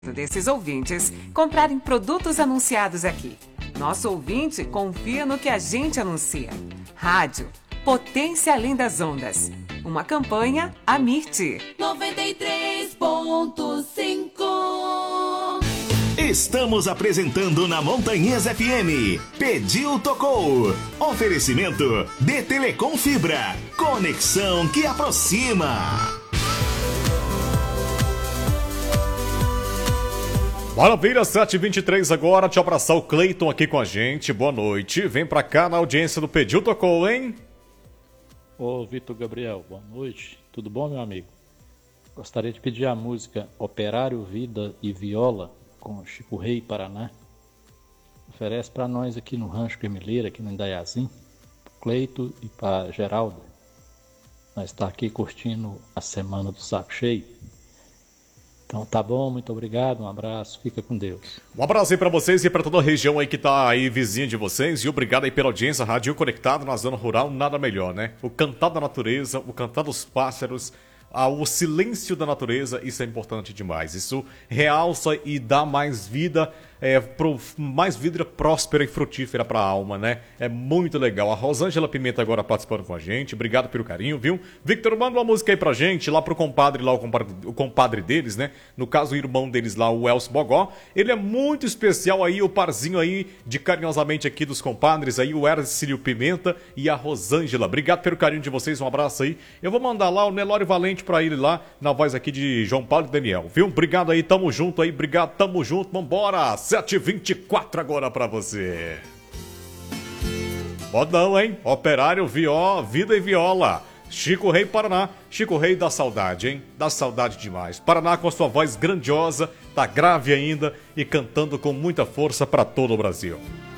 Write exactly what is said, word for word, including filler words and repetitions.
desses ouvintes comprarem produtos anunciados aqui. Nosso ouvinte confia no que a gente anuncia. Rádio, potência além das ondas. Uma campanha Amirte. noventa e três ponto cinco. Estamos apresentando na Montanhesa F M. Pediu, tocou. Oferecimento de Telecom Fibra. Conexão que aproxima. Maravilha, sete e vinte e três agora. Te abraçar o Cleiton aqui com a gente. Boa noite. Vem pra cá na audiência do Pediu, tocou, hein? Ô, Vitor Gabriel, boa noite. Tudo bom, meu amigo? Gostaria de pedir a música Operário, Vida e Viola, com Chico Rei, Paraná. Oferece para nós aqui no Rancho Queimileira, aqui no Indaiazim, pro Cleito e para Geraldo. Nós está aqui curtindo a semana do saco cheio. Então tá bom, muito obrigado, um abraço, fica com Deus. Um abraço aí pra vocês e pra toda a região aí que tá aí vizinha de vocês. E obrigado aí pela audiência, Rádio Conectado na Zona Rural, nada melhor, né? O cantar da natureza, o cantar dos pássaros, o silêncio da natureza, isso é importante demais. Isso realça e dá mais vida, é, pro, mais vida próspera e frutífera para a alma, né? É muito legal. A Rosângela Pimenta agora participando com a gente. Obrigado pelo carinho, viu? Victor, manda uma música aí pra gente, lá pro compadre, lá o compadre, o compadre deles, né? No caso, o irmão deles lá, o Elcio Bogó. Ele é muito especial aí, o parzinho aí de carinhosamente aqui dos compadres aí, o Ercílio Pimenta e a Rosângela. Obrigado pelo carinho de vocês, um abraço aí. Eu vou mandar lá o Nelório Valente pra ele lá, na voz aqui de João Paulo e Daniel, viu? Obrigado aí, tamo junto aí, obrigado, tamo junto, vambora! sete e vinte e quatro agora pra você. Modão, hein? Operário, Vió, Vida e Viola. Chico Rei, Paraná. Chico Rei dá saudade, hein? Dá saudade demais. Paraná com a sua voz grandiosa, tá grave ainda e cantando com muita força pra todo o Brasil.